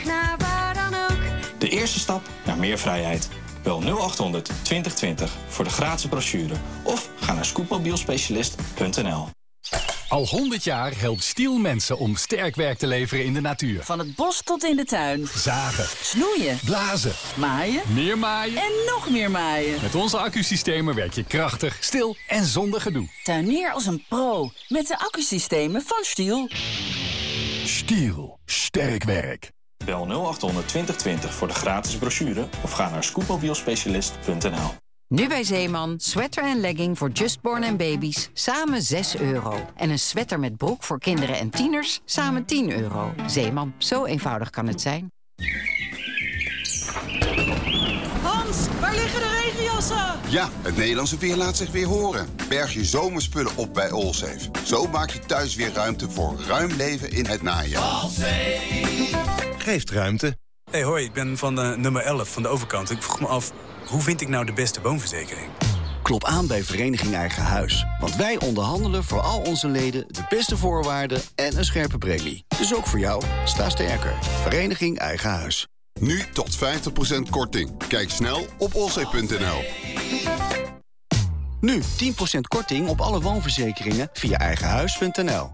naar waar dan ook. De eerste stap naar meer vrijheid. Bel 0800 2020 voor de gratis brochure. Of ga naar scootmobielspecialist.nl. Al 100 jaar helpt Stiel mensen om sterk werk te leveren in de natuur. Van het bos tot in de tuin. Zagen. Snoeien. Blazen. Maaien. Meer maaien. En nog meer maaien. Met onze accusystemen werk je krachtig, stil en zonder gedoe. Tuinier als een pro. Met de accusystemen van Stiel. Stiel. Sterk werk. Bel 0800 2020 voor de gratis brochure. Of ga naar scootmobielspecialist.nl. Nu bij Zeeman, sweater en legging voor Justborn en baby's, samen €6. En een sweater met broek voor kinderen en tieners, samen €10. Zeeman, zo eenvoudig kan het zijn. Hans, waar liggen de regenjassen? Ja, het Nederlandse weer laat zich weer horen. Berg je zomerspullen op bij Allsafe. Zo maak je thuis weer ruimte voor ruim leven in het najaar. Allsafe geeft ruimte. Hey, hoi, ik ben van nummer 11 van de overkant. Ik vroeg me af, hoe vind ik nou de beste woonverzekering? Klop aan bij Vereniging Eigen Huis. Want wij onderhandelen voor al onze leden de beste voorwaarden en een scherpe premie. Dus ook voor jou, sta sterker. Vereniging Eigen Huis. Nu tot 50% korting. Kijk snel op allsafe.nl. Nu 10% korting op alle woonverzekeringen via eigenhuis.nl.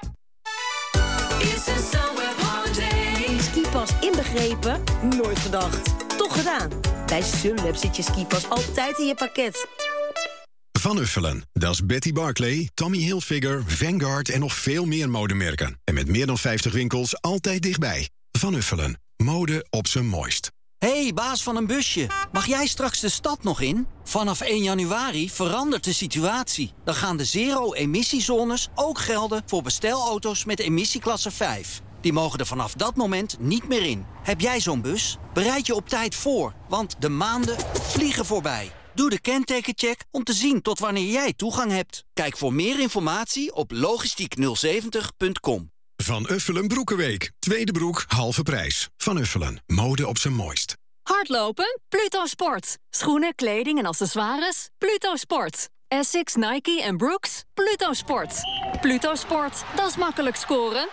Skipas inbegrepen? Nooit gedacht. Toch gedaan. Bij Sunweb zit je skipas altijd in je pakket. Van Uffelen, dat is Betty Barclay, Tommy Hilfiger, Vanguard en nog veel meer modemerken. En met meer dan 50 winkels altijd dichtbij. Van Uffelen, mode op zijn mooist. Hey, baas van een busje. Mag jij straks de stad nog in? Vanaf 1 januari verandert de situatie. Dan gaan de zero-emissiezones ook gelden voor bestelauto's met emissieklasse 5. Die mogen er vanaf dat moment niet meer in. Heb jij zo'n bus? Bereid je op tijd voor, want de maanden vliegen voorbij. Doe de kentekencheck om te zien tot wanneer jij toegang hebt. Kijk voor meer informatie op logistiek070.com. Van Uffelen Broekenweek. Tweede broek, halve prijs. Van Uffelen, mode op zijn mooist. Hardlopen? Pluto Sport. Schoenen, kleding en accessoires? Pluto Sport. Essex, Nike en Brooks? Pluto Sport. Pluto Sport, dat is makkelijk scoren.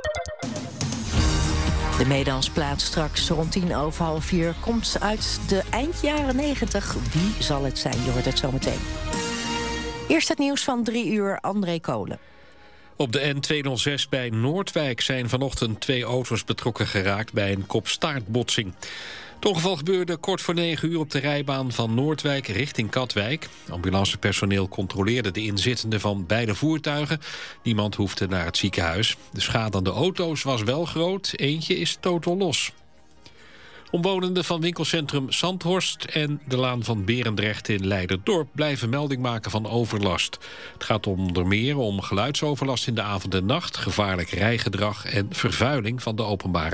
De meedansplaat straks rond 4:10 komt uit de eind jaren 90. Wie zal het zijn? Je hoort het zo meteen. Eerst het nieuws van 3 uur, André Kolen. Op de N206 bij Noordwijk zijn vanochtend 2 auto's betrokken geraakt bij een kop-staartbotsing. Het ongeval gebeurde kort voor 9 uur op de rijbaan van Noordwijk richting Katwijk. Ambulancepersoneel controleerde de inzittenden van beide voertuigen. Niemand hoefde naar het ziekenhuis. De schade aan de auto's was wel groot. Eentje is totaal los. Omwonenden van winkelcentrum Zandhorst en de laan van Berendrecht in Leiderdorp blijven melding maken van overlast. Het gaat onder meer om geluidsoverlast in de avond en nacht, gevaarlijk rijgedrag en vervuiling van de openbare